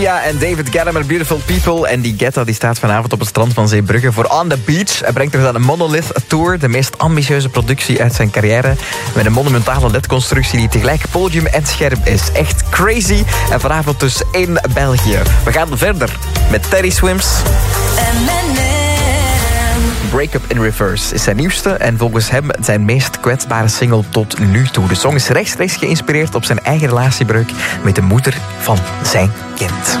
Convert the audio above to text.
Ja, en David Guetta met Beautiful People. En die Guetta die staat vanavond op het strand van Zeebrugge voor On The Beach. Hij brengt er dan een Monolith Tour, de meest ambitieuze productie uit zijn carrière. Met een monumentale ledconstructie die tegelijk podium en scherm is. Echt crazy. En vanavond dus in België. We gaan verder met Teddy Swims. Break Up in Reverse is zijn nieuwste en volgens hem zijn meest kwetsbare single tot nu toe. De song is rechtstreeks geïnspireerd op zijn eigen relatiebreuk met de moeder van zijn kind.